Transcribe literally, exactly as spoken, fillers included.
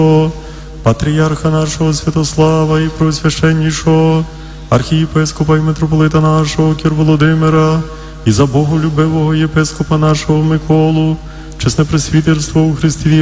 патріарха нашого Святослава і Преосвященнішого архієпископа і митрополита нашого Кір Володимира, і за боголюбивого єпископа нашого Миколу, чесне пресвітерство у Христі